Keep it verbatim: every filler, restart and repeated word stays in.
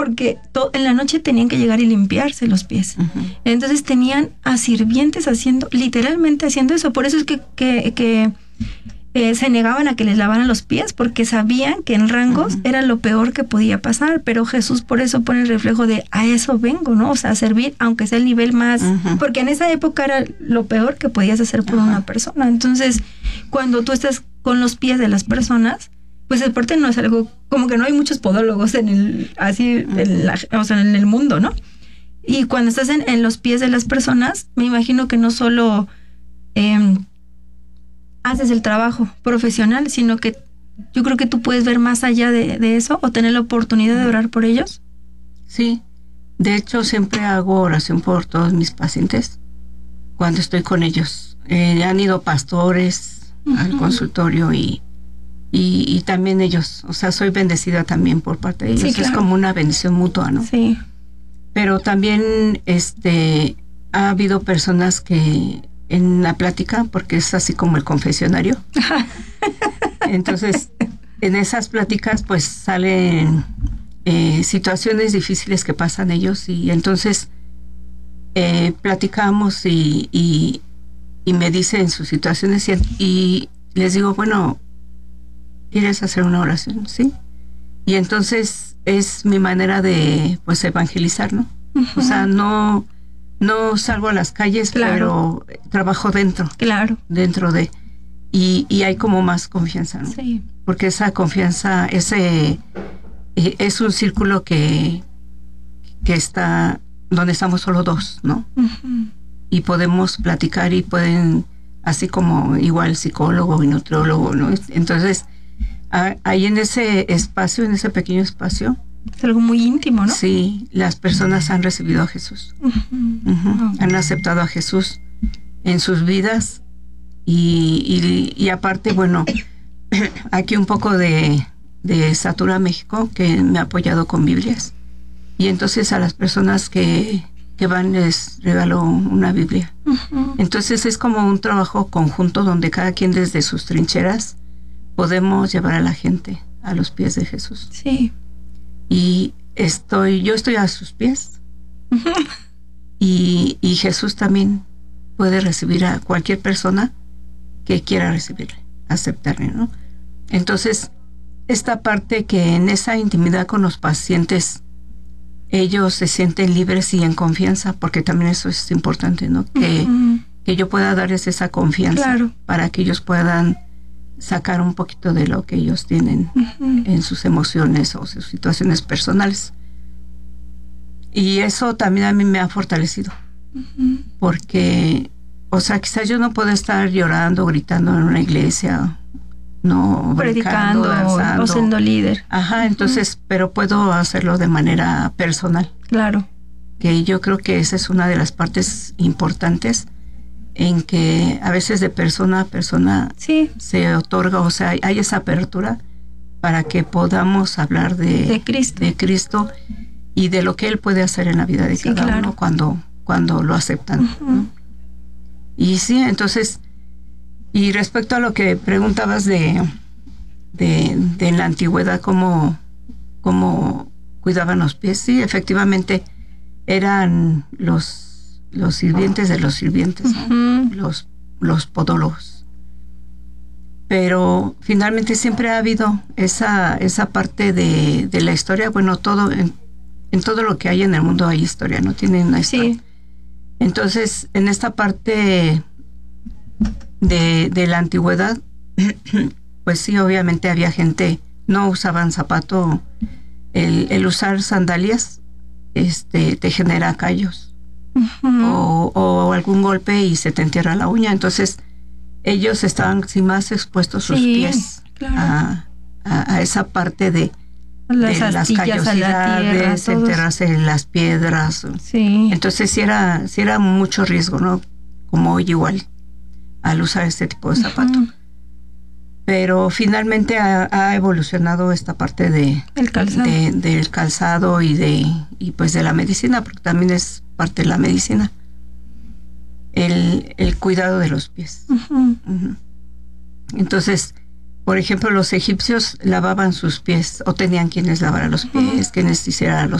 porque to- en la noche tenían que llegar y limpiarse los pies. Uh-huh. Entonces tenían a sirvientes haciendo, literalmente haciendo eso. Por eso es que, que, que eh, se negaban a que les lavaran los pies, porque sabían que en rangos uh-huh. era lo peor que podía pasar. Pero Jesús por eso pone el reflejo de a eso vengo, ¿no? O sea, a servir, aunque sea el nivel más... Uh-huh. Porque en esa época era lo peor que podías hacer por uh-huh. una persona. Entonces, cuando tú estás con los pies de las personas, pues el deporte no es algo, como que no hay muchos podólogos en el, así, uh-huh. en la, o sea, en el mundo, ¿no? Y cuando estás en, en los pies de las personas, me imagino que no solo eh, haces el trabajo profesional, sino que yo creo que tú puedes ver más allá de, de eso o tener la oportunidad de orar por ellos. Sí, de hecho siempre hago oración por todos mis pacientes cuando estoy con ellos. Eh, han ido pastores uh-huh. al consultorio y Y, y también ellos, o sea, soy bendecida también por parte de ellos. Sí, claro. Es como una bendición mutua, ¿no? Sí. Pero también este ha habido personas que en la plática, porque es así como el confesionario, entonces en esas pláticas pues salen eh, situaciones difíciles que pasan ellos y entonces eh, platicamos y, y, y me dicen sus situaciones y, y les digo, bueno, ¿quieres hacer una oración? Sí. Y entonces es mi manera de, pues, evangelizar, ¿no? Uh-huh. O sea, no, no salgo a las calles, claro. pero trabajo dentro. Claro. Dentro de... Y, y hay como más confianza, ¿no? Sí. Porque esa confianza, ese... Eh, es un círculo que, que está... donde estamos solo dos, ¿no? Uh-huh. Y podemos platicar y pueden... Así como igual psicólogo y nutriólogo, ¿no? Entonces... ahí en ese espacio, en ese pequeño espacio. Es algo muy íntimo, ¿no? Sí, las personas han recibido a Jesús. Uh-huh. Uh-huh. Oh. Han aceptado a Jesús en sus vidas. Y, y, y aparte, bueno, aquí un poco de, de Satura México, que me ha apoyado con Biblias. Y entonces a las personas que, que van les regalo una Biblia. Uh-huh. Entonces es como un trabajo conjunto donde cada quien desde sus trincheras podemos llevar a la gente a los pies de Jesús. Sí. Y estoy, yo estoy a sus pies. Uh-huh. Y, y Jesús también puede recibir a cualquier persona que quiera recibirle, aceptarle, ¿no? Entonces, esta parte que en esa intimidad con los pacientes ellos se sienten libres y en confianza, porque también eso es importante, ¿no? Que, uh-huh. que yo pueda darles esa confianza, claro. para que ellos puedan sacar un poquito de lo que ellos tienen uh-huh. en sus emociones o sus situaciones personales. Y eso también a mí me ha fortalecido. Uh-huh. Porque, o sea, quizás yo no puedo estar llorando, gritando en una iglesia, no, predicando, o siendo líder. Ajá, entonces, uh-huh. pero puedo hacerlo de manera personal. Claro. Que yo creo que esa es una de las partes importantes en que a veces de persona a persona sí. se otorga, o sea, hay esa apertura para que podamos hablar de, de, Cristo. de Cristo y de lo que Él puede hacer en la vida de sí, cada claro. uno cuando, cuando lo aceptan. Uh-huh. ¿no? Y sí, entonces, y respecto a lo que preguntabas de, de, de en la antigüedad, cómo, cómo cuidaban los pies, sí, efectivamente eran los los sirvientes de los sirvientes, ¿no? Uh-huh. los, los podólogos. Pero finalmente siempre ha habido esa, esa parte de, de la historia. Bueno, todo en, en todo lo que hay en el mundo hay historia, ¿no? Tienen una historia. Sí. Entonces, en esta parte de, de la antigüedad, pues sí, obviamente había gente, no usaban zapato, el, el usar sandalias este, te genera callos. Uh-huh. o, o algún golpe y se te entierra la uña, entonces ellos estaban sí, más expuestos sus sí, pies claro. a, a, a esa parte de, las, de las callosidades, enterrarse en las piedras. Sí. Entonces sí era, sí era mucho riesgo, ¿no? Como hoy igual, al usar este tipo de zapato. Uh-huh. Pero finalmente ha, ha evolucionado esta parte de, el calzado. de del calzado y de y pues de la medicina, porque también es parte de la medicina, el, el cuidado de los pies. Uh-huh. Uh-huh. Entonces, por ejemplo, los egipcios lavaban sus pies o tenían quienes lavaran los pies, uh-huh. quienes hicieran los